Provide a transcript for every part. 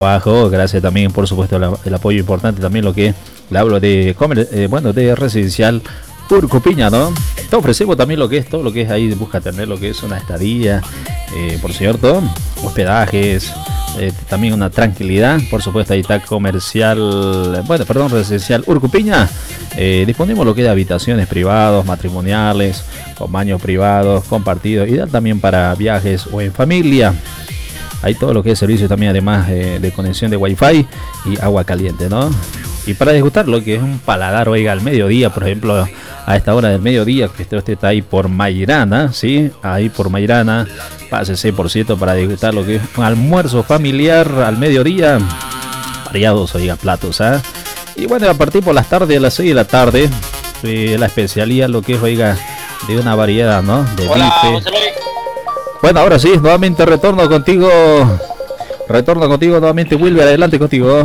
Bajo, gracias también por supuesto el apoyo importante también lo que le hablo de de residencial Urcupiña, ¿no? Te ofrecemos también lo que es todo lo que es ahí, busca tener lo que es una estadía, por cierto, hospedajes, también una tranquilidad, por supuesto ahí está residencial Urcupiña, disponemos lo que es de habitaciones privados, matrimoniales, con baños privados, compartidos, ideal también para viajes o en familia. Hay todo lo que es servicio también, además de conexión de wifi y agua caliente, ¿no? Y para disfrutar lo que es un paladar, oiga, al mediodía, por ejemplo, a esta hora del mediodía, que usted está ahí por Mairana, ¿sí? Ahí por Mairana, pásese por cierto para disfrutar lo que es un almuerzo familiar al mediodía, variados, oiga, platos, ¿ah? Y bueno, a partir por las tardes, a las 6 de la tarde, la especialidad, lo que es, oiga, de una variedad, ¿no? De bife. Bueno, ahora sí, nuevamente retorno contigo nuevamente, Wilber, adelante contigo.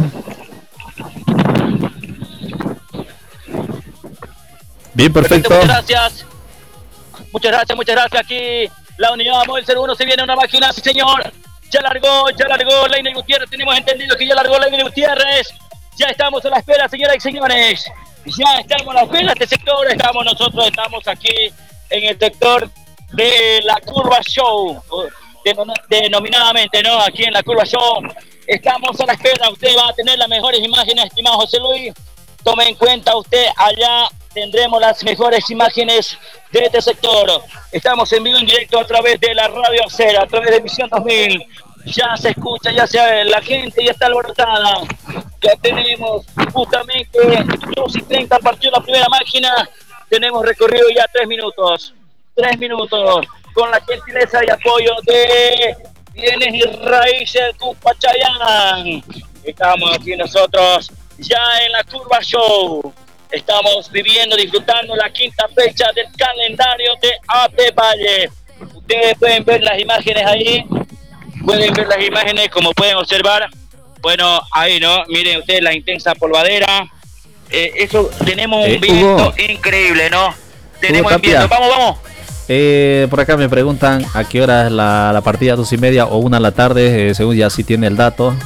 Bien, perfecto. Muchas gracias. Aquí la unidad móvil 01 se viene una máquina, sí señor. Ya largó Leiner Gutiérrez, tenemos entendido que ya largó Leiner Gutiérrez. Ya estamos a la espera, señoras y señores. Ya estamos a la espera de este sector, estamos aquí en el sector de la Curva Show, denominadamente, ¿no? Aquí en la Curva Show estamos a la espera. Usted va a tener las mejores imágenes, estimado José Luis. Tome en cuenta usted, allá tendremos las mejores imágenes de este sector. Estamos en vivo en directo a través de la Radio Acera, a través de Emisión 2000. Ya se escucha, la gente ya está alborotada. Ya tenemos justamente 2:30, partió la primera máquina. Tenemos recorrido ya 3 minutos. 3 minutos, con la gentileza y apoyo de Bienes y Raíces Cupachayán. Estamos aquí nosotros ya en la Curva Show. Estamos disfrutando la quinta fecha del calendario de AP Valle. Ustedes pueden ver las imágenes ahí, como pueden observar. Bueno, ahí, ¿no? Miren ustedes la intensa polvadera. Eso, tenemos un viento increíble, ¿no? Tenemos un viento, vamos. Por acá me preguntan a qué hora es la partida, 2:30 o 1 de la tarde, según ya sí tiene el dato.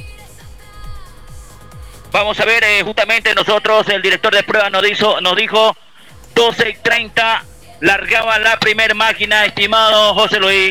Vamos a ver, justamente nosotros, el director de pruebas nos dijo 12:30, largaba la primer máquina, estimado José Luis.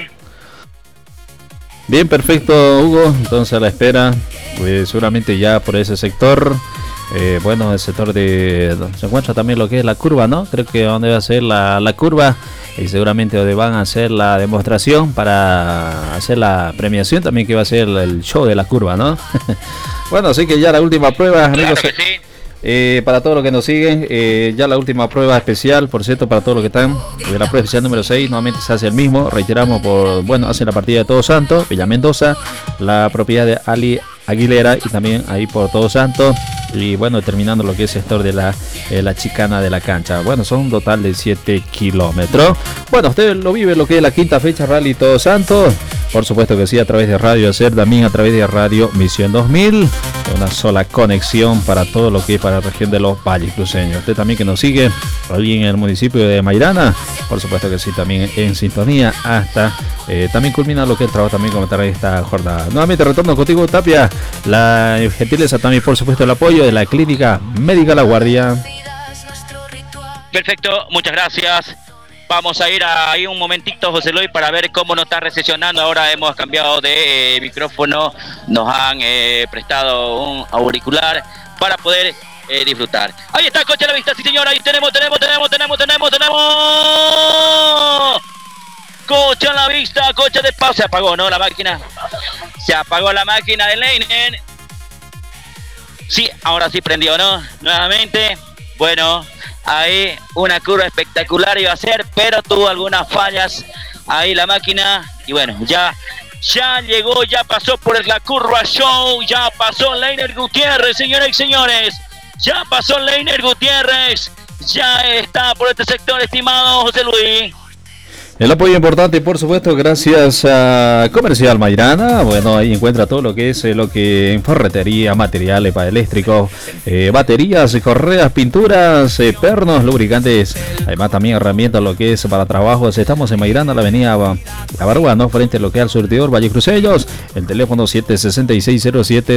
Bien, perfecto, Hugo, entonces a la espera, seguramente ya por ese sector. El sector se encuentra también lo que es la curva, ¿no? Creo que donde va a ser la curva y seguramente donde van a hacer la demostración para hacer la premiación también, que va a ser el show de la curva, ¿no? Bueno, así que ya la última prueba, amigos. Claro que sí. Para todos los que nos siguen, ya la última prueba especial, por cierto, para todos los que están, la prueba especial número 6, nuevamente se hace el mismo, reiteramos, hace la partida de Todos Santos, Villa Mendoza, la propiedad de Ali Aguilera y también ahí por Todos Santos, y bueno, terminando lo que es el sector de la chicana de la cancha. Bueno, son un total de 7 kilómetros. Bueno, usted lo vive lo que es la quinta fecha Rally Todos Santos, por supuesto que sí, a través de Radio Hacer, también a través de Radio Misión 2000, una sola conexión para todo lo que es para la región de los Valles Cruceños. Usted también que nos sigue ahí en el municipio de Mairana, por supuesto que sí, también en sintonía hasta también culmina lo que es el trabajo también como trae esta jornada. Nuevamente retorno contigo, Tapia, la gentileza también por supuesto el apoyo de la Clínica Médica La Guardia. Perfecto, muchas gracias. Vamos a ir ahí un momentito, José Luis, para ver cómo nos está recepcionando. Ahora hemos cambiado de micrófono, nos han prestado un auricular para poder disfrutar. Ahí está, coche a la vista, sí señor, ahí tenemos. Coche a la vista, coche de pausa. Se apagó, ¿no? La máquina. Se apagó la máquina de Leiner. Sí, ahora sí prendió, ¿no? Nuevamente. Bueno, ahí una curva espectacular iba a ser, pero tuvo algunas fallas ahí la máquina. Y bueno, ya llegó, ya pasó por la Curva Show, ya pasó Leiner Gutiérrez, señoras y señores. Ya pasó Leiner Gutiérrez, ya está por este sector, estimado José Luis. El apoyo importante, por supuesto, gracias a Comercial Mairana. Bueno, ahí encuentra todo lo que es lo que en ferretería, materiales para eléctricos, baterías, correas, pinturas, pernos, lubricantes. Además, también herramientas, lo que es para trabajos. Estamos en Mairana, la avenida Abarúa, ¿no? Frente al local surtidor Valle Cruceños. El teléfono 76607.